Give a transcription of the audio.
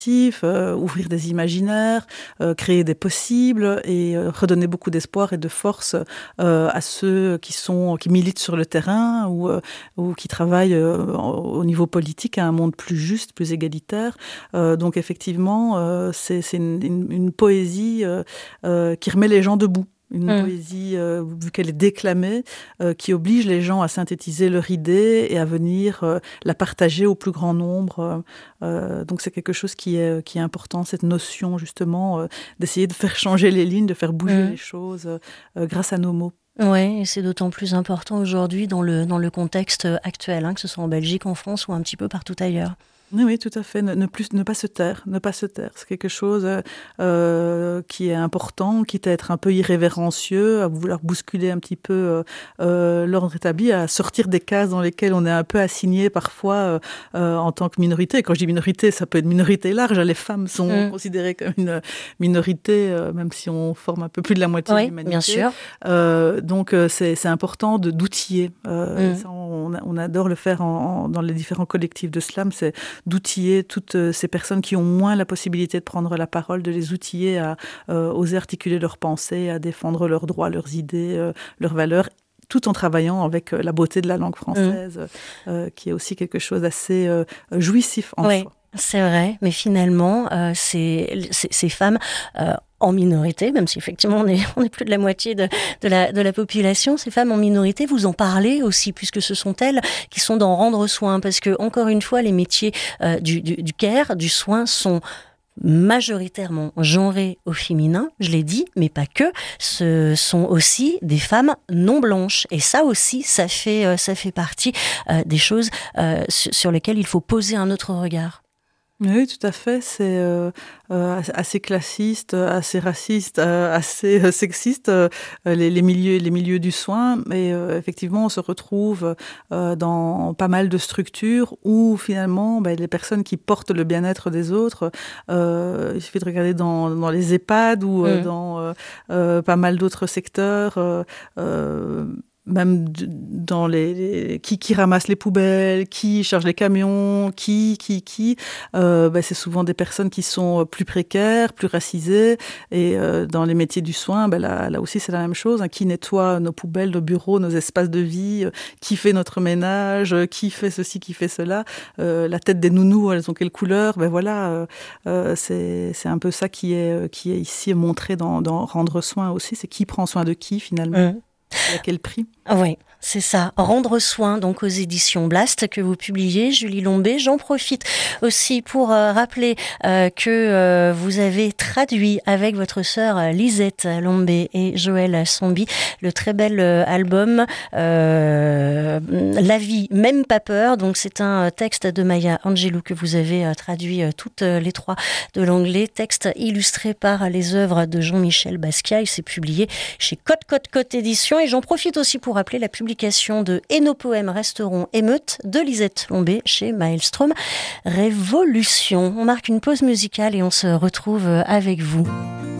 ouvrir des imaginaires, créer des possibles et redonner beaucoup d'espoir et de force à ceux qui militent sur le terrain ou qui travaillent au niveau politique à un monde plus juste, plus égalitaire. Donc effectivement, c'est une poésie qui remet les gens debout. Une poésie, vu qu'elle est déclamée, qui oblige les gens à synthétiser leur idée et à venir la partager au plus grand nombre. Donc c'est quelque chose qui est important, cette notion justement d'essayer de faire changer les lignes, de faire bouger les choses grâce à nos mots. Oui, et c'est d'autant plus important aujourd'hui dans le contexte actuel, que ce soit en Belgique, en France ou un petit peu partout ailleurs. Oui, tout à fait. Ne pas se taire. C'est quelque chose qui est important, quitte à être un peu irrévérencieux, à vouloir bousculer un petit peu l'ordre établi, à sortir des cases dans lesquelles on est un peu assigné parfois en tant que minorité. Et quand je dis minorité, ça peut être minorité large. Les femmes sont considérées comme une minorité, même si on forme un peu plus de la moitié de l'humanité. Bien sûr. Donc c'est important d'outiller. Ça, on adore le faire dans les différents collectifs de slam. C'est d'outiller toutes ces personnes qui ont moins la possibilité de prendre la parole, de les outiller à oser articuler leurs pensées, à défendre leurs droits, leurs idées, leurs valeurs, tout en travaillant avec la beauté de la langue française, qui est aussi quelque chose d'assez jouissif en soi. C'est vrai, mais finalement, ces femmes en minorité, même si effectivement on est plus de la moitié de la population, ces femmes en minorité, vous en parlez aussi, puisque ce sont elles qui sont dans rendre soin, parce que encore une fois, les métiers du care, du soin sont majoritairement genrés au féminin, je l'ai dit, mais pas que. Ce sont aussi des femmes non blanches, et ça aussi, ça fait partie des choses sur lesquelles il faut poser un autre regard. Oui, tout à fait. C'est assez classiste, assez raciste, assez sexiste, les milieux du soin. Mais effectivement, on se retrouve dans pas mal de structures où finalement, les personnes qui portent le bien-être des autres, il suffit de regarder dans les EHPAD ou dans pas mal d'autres secteurs, même dans qui ramasse les poubelles, qui charge les camions, c'est souvent des personnes qui sont plus précaires, plus racisées, et dans les métiers du soin, là aussi c'est la même chose, qui nettoie nos poubelles, nos bureaux, nos espaces de vie, qui fait notre ménage, qui fait ceci, qui fait cela, la tête des nounous, elles ont quelle couleur, c'est un peu ça qui est ici montré dans Rendre soin aussi, c'est qui prend soin de qui finalement. Et à quel prix ? Oui, c'est ça. Rendre soin, donc aux éditions Blast, que vous publiez, Julie Lombé. J'en profite aussi pour rappeler que vous avez traduit avec votre sœur Lisette Lombé et Joël Sombi le très bel album La vie, même pas peur. Donc c'est un texte de Maya Angelou que vous avez traduit toutes les trois de l'anglais. Texte illustré par les œuvres de Jean-Michel Basquiat. Il s'est publié chez Côte Édition. Et j'en profite aussi pour rappeler la publication de Et nos poèmes resteront émeutes de Lisette Lombé chez Maelstrom Révolution. On marque une pause musicale et on se retrouve avec vous.